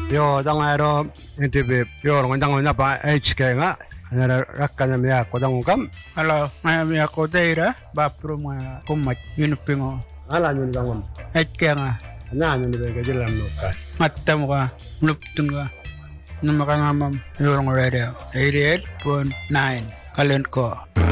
Yo tangaro interview yo ngandang na pa HK nga na rakkan na ko dangkam. Hello, I'm Yako Deira, Bapro Kumat, Unipingo. Ala yun dangam. HK nga. Na yun ba ka dilam no ka. Matam ka, luptun ka. Namakangamam, yung radio. 88.9, Kalent ko.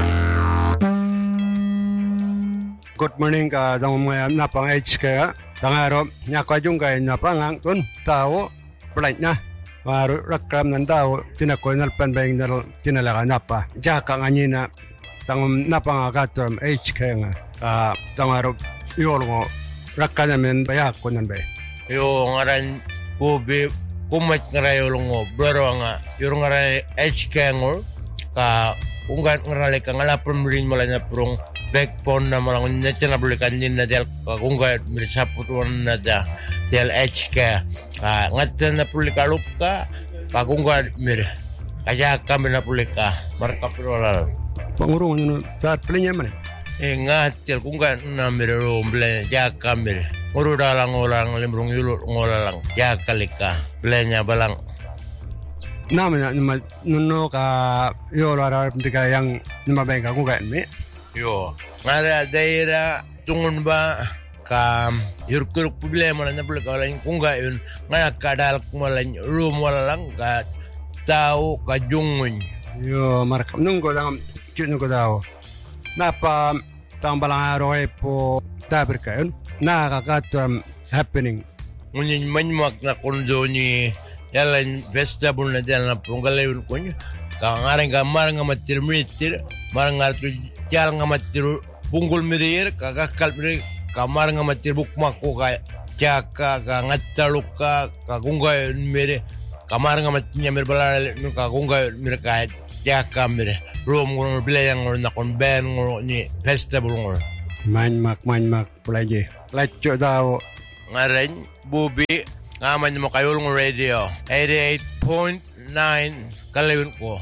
Good morning ka dangam nga na pang HK nga. Tangaro nya ko jung kay na pangang tun tao Pulait na. Maru rakram ng tao, tinakoy nalpan ba yung tinalaga na pa. Jaka nga niya na, tangom napangakatram HK nga. Tangaro, yun mo, rakka namin bayak ko nan ba. Yung ngaran, bubi, kumat nga rayo mo, bro nga, yung ngaran HK nga, unggat ngarali ka ngalapon mo rin mala na prong backbone na malang natin na bulikan din na dahil unggat mirisaputwan na dahil HK ngatan na pulikalup ka kagunggat mir kaya kami na pulika marka pirolal pangurong yun saat pilinya man ngatil kunggat na mirero mbele ya kamir nguru dalang orang limrung yulur ngolalang ya kalika belenya balang namin na nuno ka yo lara tika yang numabay ka kung mi yo ngara daira tungun ba ka yurkur problema na pula ka lang kung gayon nga kadal kumalan room wala lang ka tao ka jungun yo marka nungko lang kino ko daw napa tambalang araw po tabir kayon nakakatram happening ngunyan manyak na kondo ni yalan vegetable na dyan na pungalayon ko niya ka ngarang ka marang nga matir-mitir marang nga jal nga matir punggol mirir kakakal mirir kamar nga matibuk mako ka jaka ka ngataluk ka kunggayon mire kamar nga matinya mir balal no ka kunggayon mir ka jaka mire room ngor bilayang ngor na kon ben ngor ni festival ngor manmak pulaje lacho daw ngaren bubi ngaman mo kayo ng radio 88.9 kalawin ko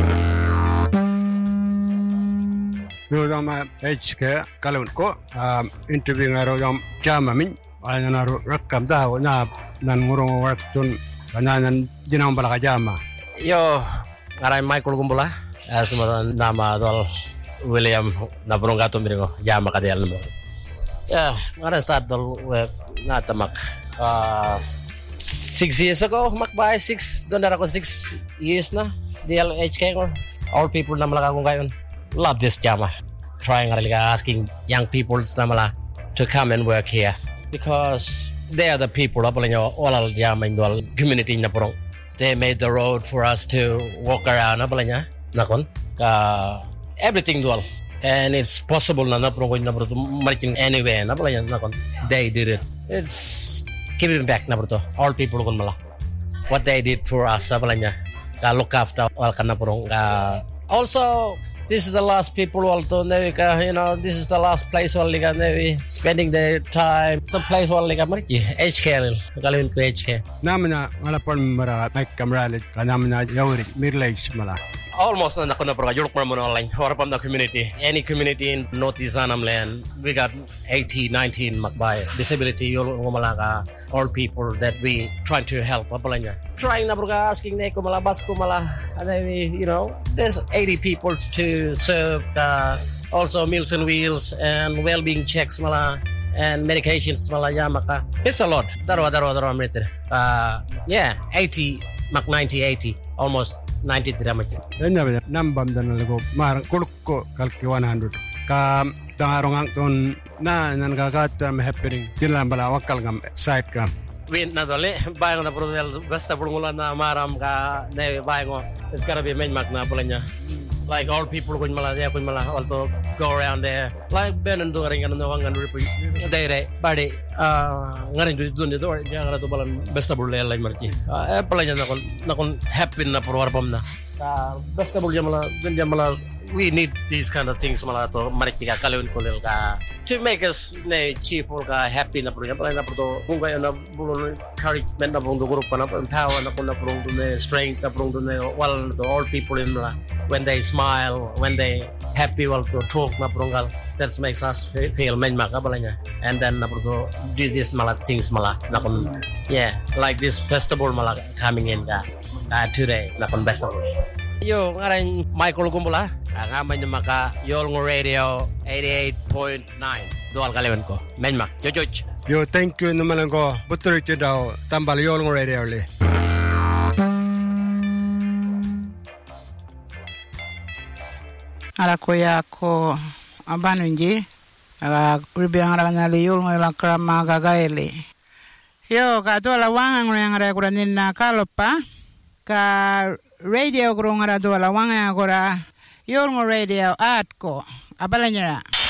yo dama HK kalun ko interview ngaro yung chama min ana na rakam daw na nan ngurong waktun kananan dinang balaka jama yo ngaray Michael Gumbula asma nama dol William na burong gato miringo jama kadel mo ya ngaray start dol natamak 6 years ago makbay 6 doon na ako 6 years na DLHK or all people na malaka kong gayon love this jama. Trying really asking young people to come and work here because they are the people up in all jama in the community na purong. They made the road for us to walk around up in nakon everything dual and it's possible na purong na marching anywhere na nakon they did it. It's giving back na to all people kun mala what they did for us up in look after all kana purong also this is the last people also you know this is the last place all spending their time the place all marki HK galin ko HK namna malapon mara may kamralit kanamna yawri mirlage mala almost na nakuna pro julok mo online or from the community any community in Northeast Annam land we got 19 makbay disability yul malaka all people that we trying to help apalanya trying na broga asking ne ko malabas ko mala you know there's 80 people to serve also meals and wheels and well-being checks mala and medications mala yamaka it's a lot daro meter yeah 80 mak 80 almost 90 drama enya nambam dan lago mar kulko kalki 100 ka tangarong ton na nan gagatam happening tilam bala wakal ngam side kam win na dole bayang na produel basta pulungulan na maram ka ne bayang it's gotta be main mak na pulanya like all people kun mala also go around there like ben and doing and no wangan repeat dere body ngarin dun do jangan to balan basta bulel like marti pulanya na kon happy na purwarbam na basta bul jamala we need these kind of things mala to marti ka kalun kulil ka to make us cheap or happy na puro pala na puro kung kayo na puro encouragement na puro grupo na power na puro strength na puro wal all people in when they smile when they happy wal to talk na pronggal. That makes us feel menmak abalanya. And then na to do this mala things mala nakon like this festival mala coming in today nakon festival. Yo ngaran Michael Kumbula ngamay na maka Yolngu Radio 88.9 dual kaliwan ko menmak jojoj. Yo, thank you naman ko. Betul itu daw tambal Yolngu Radio li. Ala ko ya ko abanunji ala pribiang ara na liul ngala krama gagaeli. Yo ka to la wanga ngara ko ninna kalopa ka radio ko ngara do la wanga ko Yolngu Radio at ko abalanya.